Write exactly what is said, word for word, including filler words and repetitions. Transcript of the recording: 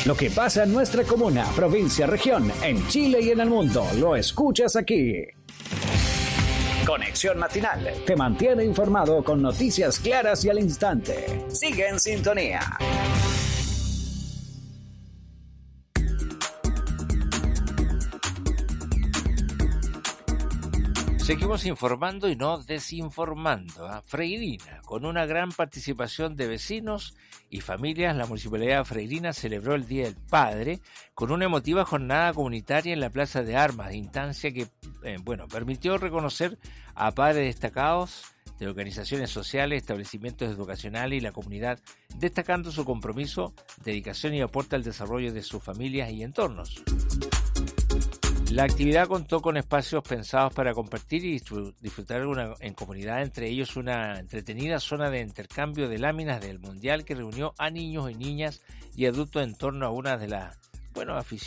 Lo que pasa en nuestra comuna, provincia, región, en Chile y en el mundo, lo escuchas aquí. Conexión Matinal te mantiene informado con noticias claras y al instante. Sigue en sintonía. Seguimos informando y no desinformando. ¿eh? Freirina, con una gran participación de vecinos y familias, la Municipalidad Freirina celebró el Día del Padre con una emotiva jornada comunitaria en la Plaza de Armas, instancia que eh, bueno, permitió reconocer a padres destacados de organizaciones sociales, establecimientos educacionales y la comunidad, destacando su compromiso, dedicación y aporte al desarrollo de sus familias y entornos. La actividad contó con espacios pensados para compartir y disfrutar una, en comunidad, entre ellos una entretenida zona de intercambio de láminas del Mundial que reunió a niños y niñas y adultos en torno a una de las, bueno, aficiones